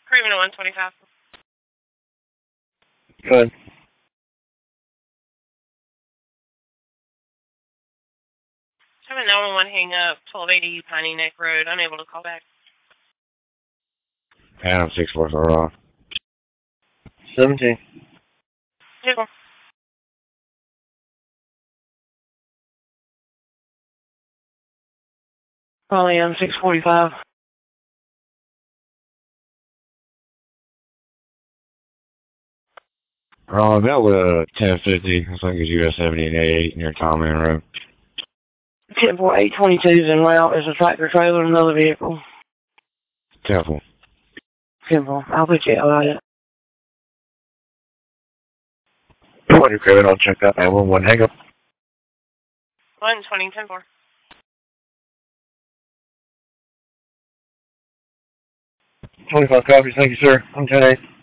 Craven at 125. Go ahead. I have a 911 hang up, 1280 Piney Neck Road. Unable to call back. Adam 644 raw. 17. Vehicle. Probably on 645. Raw, about with 1050. I think it's US 70 and 88 near Tom Man Road. 10-4, 822 is en route. There's a tractor trailer and another vehicle. 10-4. 10-4. I'll put you out of it. 20 Craven, I'll check that 911 hang up. 120, 10-4. 25 copies. Thank you, sir. I'm 10-8.